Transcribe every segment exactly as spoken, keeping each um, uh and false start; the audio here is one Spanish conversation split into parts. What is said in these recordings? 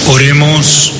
Oremos.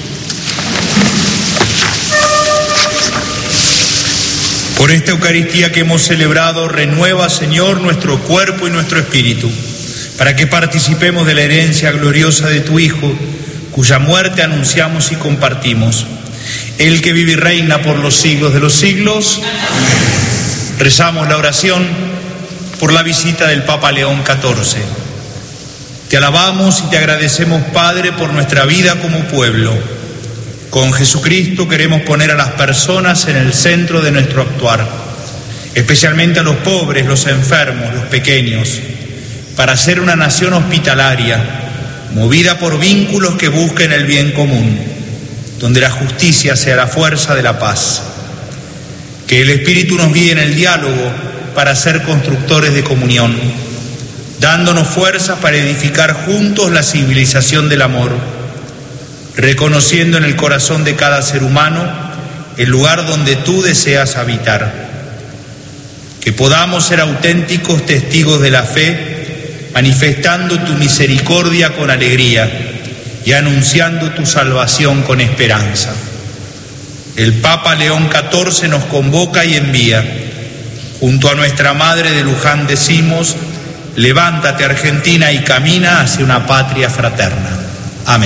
Por esta Eucaristía que hemos celebrado, renueva, Señor, nuestro cuerpo y nuestro espíritu, para que participemos de la herencia gloriosa de tu Hijo, cuya muerte anunciamos y compartimos. Él que vive y reina por los siglos de los siglos. Rezamos la oración por la visita del Papa León catorce. Te alabamos y te agradecemos, Padre, por nuestra vida como pueblo. Con Jesucristo queremos poner a las personas en el centro de nuestro actuar, especialmente a los pobres, los enfermos, los pequeños, para ser una nación hospitalaria, movida por vínculos que busquen el bien común, donde la justicia sea la fuerza de la paz. Que el Espíritu nos guíe en el diálogo para ser constructores de comunión, dándonos fuerzas para edificar juntos la civilización del amor, reconociendo en el corazón de cada ser humano el lugar donde tú deseas habitar. Que podamos ser auténticos testigos de la fe, manifestando tu misericordia con alegría y anunciando tu salvación con esperanza. El Papa León catorce nos convoca y envía. Junto a nuestra Madre de Luján decimos: levántate, Argentina, y camina hacia una patria fraterna. Amén.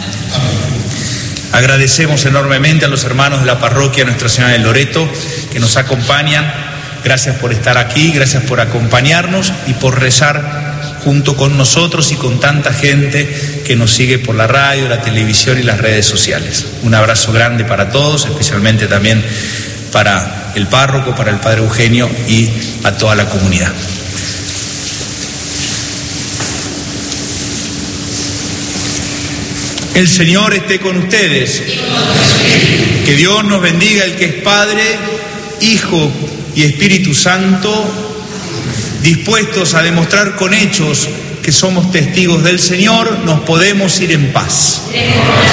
Agradecemos enormemente a los hermanos de la parroquia Nuestra Señora de Loreto que nos acompañan. Gracias por estar aquí, gracias por acompañarnos y por rezar junto con nosotros y con tanta gente que nos sigue por la radio, la televisión y las redes sociales. Un abrazo grande para todos, especialmente también para el párroco, para el Padre Eugenio y a toda la comunidad. El Señor esté con ustedes. Que Dios nos bendiga, el que es Padre, Hijo y Espíritu Santo, dispuestos a demostrar con hechos que somos testigos del Señor, nos podemos ir en paz.